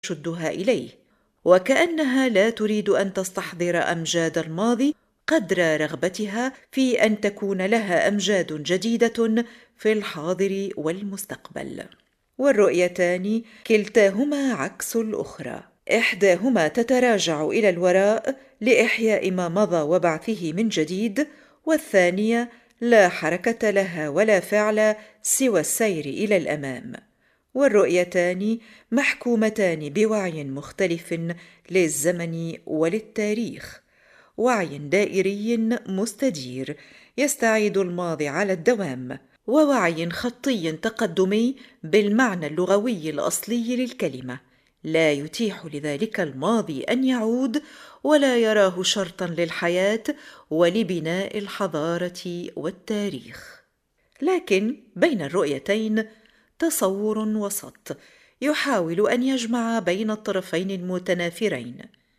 تشدها إليه، وكأنها لا تريد أن تستحضر أمجاد الماضي قدر رغبتها في أن تكون لها أمجاد جديدة في الحاضر والمستقبل. والرؤيتان كلتاهما عكس الأخرى، إحداهما تتراجع إلى الوراء لإحياء ما مضى وبعثه من جديد، والثانية لا حركة لها ولا فعل سوى السير إلى الأمام. والرؤيتان محكومتان بوعي مختلف للزمن وللتاريخ، وعي دائري مستدير يستعيد الماضي على الدوام، ووعي خطي تقدمي بالمعنى اللغوي الأصلي للكلمة، لا يتيح لذلك الماضي أن يعود ولا يراه شرطا للحياة ولبناء الحضارة والتاريخ. لكن بين الرؤيتين تصور وسط يحاول أن يجمع بين الطرفين المتنافرين.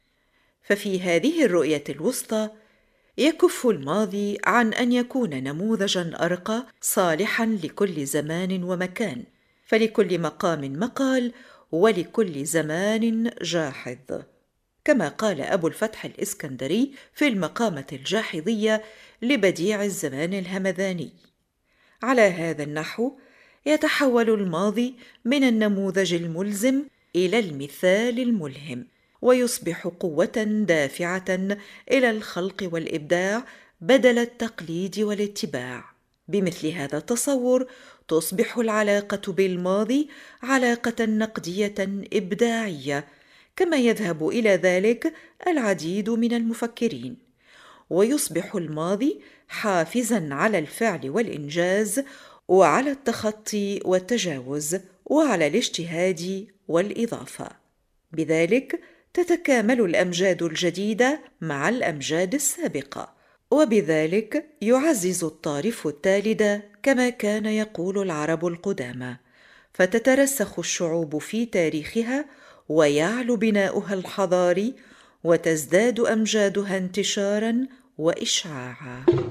ففي هذه الرؤية الوسطى يكف الماضي عن أن يكون نموذجا أرقى صالحا لكل زمان ومكان، فلكل مقام مقال ولكل زمان جاحظ، كما قال أبو الفتح الإسكندري في المقامة الجاحظية لبديع الزمان الهمذاني. على هذا النحو يتحول الماضي من النموذج الملزم إلى المثال الملهم، ويصبح قوة دافعة إلى الخلق والإبداع بدل التقليد والاتباع. بمثل هذا التصور تصبح العلاقة بالماضي علاقة نقدية إبداعية، كما يذهب إلى ذلك العديد من المفكرين، ويصبح الماضي حافزاً على الفعل والإنجاز، وعلى التخطي والتجاوز، وعلى الاجتهاد والإضافة. بذلك تتكامل الأمجاد الجديدة مع الأمجاد السابقة، وبذلك يعزز الطارف التالد كما كان يقول العرب القدامى، فتترسخ الشعوب في تاريخها ويعلو بناؤها الحضاري، وتزداد أمجادها انتشاراً وإشعاعاً.